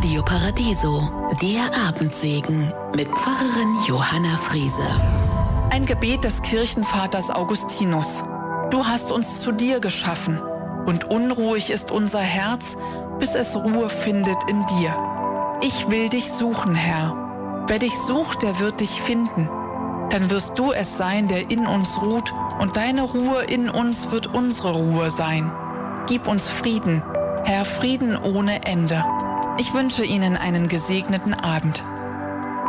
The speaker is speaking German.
Radio Paradiso, der Abendsegen mit Pfarrerin Johanna Friese. Ein Gebet des Kirchenvaters Augustinus. Du hast uns zu dir geschaffen, und unruhig ist unser Herz, bis es Ruhe findet in dir. Ich will dich suchen, Herr. Wer dich sucht, der wird dich finden. Dann wirst du es sein, der in uns ruht, und deine Ruhe in uns wird unsere Ruhe sein. Gib uns Frieden, Herr, Frieden ohne Ende. Ich wünsche Ihnen einen gesegneten Abend.